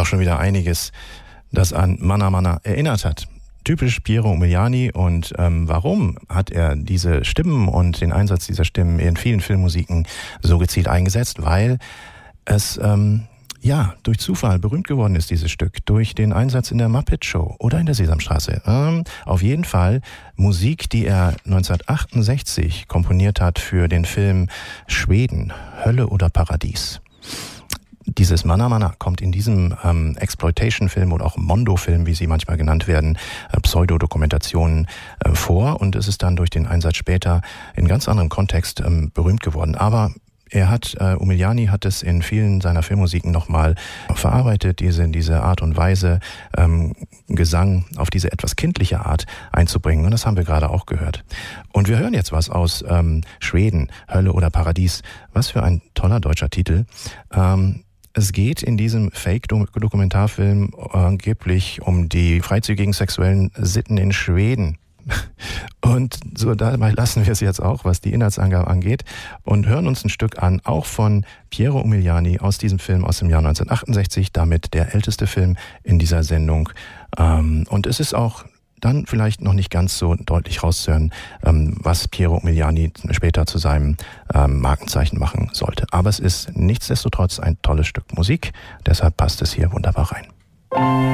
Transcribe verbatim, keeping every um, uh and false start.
auch schon wieder einiges, das an Manna Manna erinnert hat. Typisch Piero Umiliani. Und ähm, warum hat er diese Stimmen und den Einsatz dieser Stimmen in vielen Filmmusiken so gezielt eingesetzt? Weil es ähm, ja durch Zufall berühmt geworden ist, dieses Stück, durch den Einsatz in der Muppet Show oder in der Sesamstraße. Ähm, auf jeden Fall Musik, die er neunzehnhundertachtundsechzig komponiert hat für den Film Schweden, Hölle oder Paradies. Dieses Manna Manna kommt in diesem ähm, Exploitation-Film oder auch Mondo-Film, wie sie manchmal genannt werden, äh, Pseudodokumentationen äh, vor. Und es ist dann durch den Einsatz später in ganz anderem Kontext ähm, berühmt geworden. Aber er hat, äh, Umiliani hat es in vielen seiner Filmmusiken nochmal verarbeitet, diese, diese Art und Weise, ähm, Gesang auf diese etwas kindliche Art einzubringen. Und das haben wir gerade auch gehört. Und wir hören jetzt was aus ähm, Schweden, Hölle oder Paradies. Was für ein toller deutscher Titel. Ähm, Es geht in diesem Fake-Dokumentarfilm angeblich um die freizügigen sexuellen Sitten in Schweden. Und so dabei lassen wir es jetzt auch, was die Inhaltsangabe angeht, und hören uns ein Stück an, auch von Piero Umiliani aus diesem Film aus dem Jahr neunzehnhundertachtundsechzig, damit der älteste Film in dieser Sendung. Und es ist auch dann vielleicht noch nicht ganz so deutlich rauszuhören, ähm, was Piero Umiliani später zu seinem ähm, Markenzeichen machen sollte. Aber es ist nichtsdestotrotz ein tolles Stück Musik, deshalb passt es hier wunderbar rein.